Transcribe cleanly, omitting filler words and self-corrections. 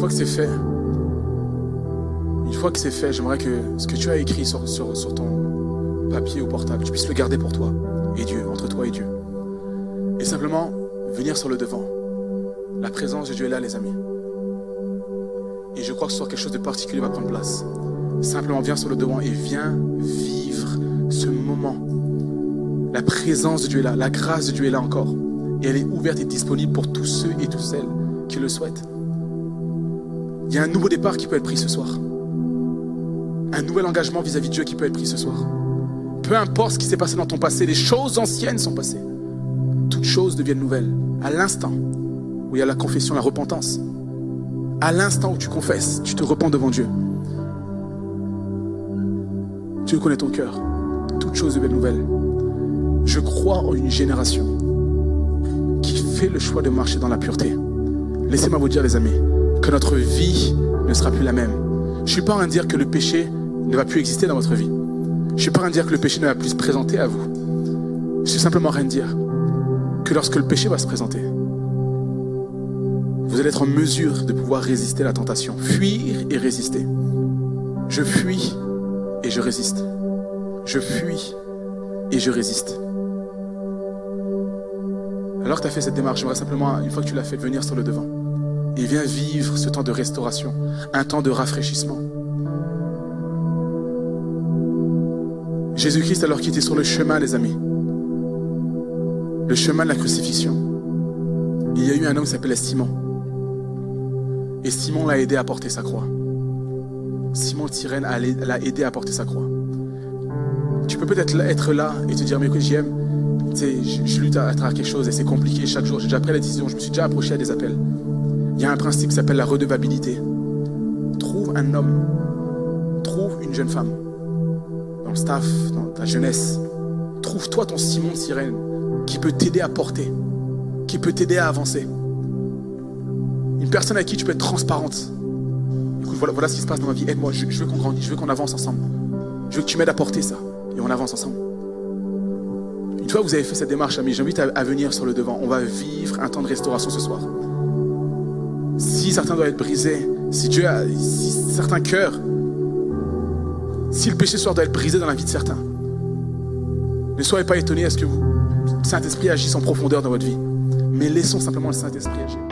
fois que c'est fait, j'aimerais que ce que tu as écrit sur ton papier ou portable, tu puisses le garder pour toi et Dieu, entre toi et Dieu. Et simplement venir sur le devant. La présence de Dieu est là, les amis. Et je crois que ce soir, quelque chose de particulier va prendre place. Simplement viens sur le devant et viens vivre ce moment. La présence de Dieu est là, la grâce de Dieu est là encore. Et elle est ouverte et disponible pour tous ceux et toutes celles qui le souhaitent. Il y a un nouveau départ qui peut être pris ce soir. Un nouvel engagement vis-à-vis de Dieu qui peut être pris ce soir. Peu importe ce qui s'est passé dans ton passé, les choses anciennes sont passées. Toutes choses deviennent nouvelles. À l'instant où il y a la confession, la repentance. À l'instant où tu confesses, tu te repens devant Dieu. Dieu connaît ton cœur. Toutes choses deviennent nouvelles. Je crois en une génération qui fait le choix de marcher dans la pureté. Laissez-moi vous dire, les amis, que notre vie ne sera plus la même. Je ne suis pas en train de dire que le péché ne va plus exister dans votre vie. Je ne suis pas en train de dire que le péché ne va plus se présenter à vous. Je suis simplement en train de dire que lorsque le péché va se présenter, vous allez être en mesure de pouvoir résister à la tentation. Fuir et résister. Je fuis et je résiste. Je fuis et je résiste. Alors que tu as fait cette démarche, j'aimerais simplement, une fois que tu l'as fait, venir sur le devant. Et viens vivre ce temps de restauration, un temps de rafraîchissement. Jésus-Christ, alors qu'il était sur le chemin, les amis, le chemin de la crucifixion, il y a eu un homme qui s'appelait Simon. Et Simon l'a aidé à porter sa croix. Simon de Cyrène l'a aidé à porter sa croix. Tu peux peut-être être là et te dire, mais écoute, JM, je lutte à travers quelque chose et c'est compliqué chaque jour. J'ai déjà pris la décision, je me suis déjà approché à des appels. Il y a un principe qui s'appelle la redevabilité. Trouve un homme, trouve une jeune femme, dans le staff, dans ta jeunesse. Trouve-toi ton Simon de Cyrène qui peut t'aider à porter, qui peut t'aider à avancer. Une personne avec qui tu peux être transparente. Écoute, voilà ce qui se passe dans ma vie. Aide-moi, je veux qu'on grandisse, je veux qu'on avance ensemble. Je veux que tu m'aides à porter ça. Et on avance ensemble. Une fois que vous avez fait cette démarche, amis, j'invite à venir sur le devant. On va vivre un temps de restauration ce soir. Si certains doivent être brisés, si certains cœurs, si le péché ce soir doit être brisé dans la vie de certains, ne soyez pas étonnés à ce que le Saint-Esprit agisse en profondeur dans votre vie. Mais laissons simplement le Saint-Esprit agir.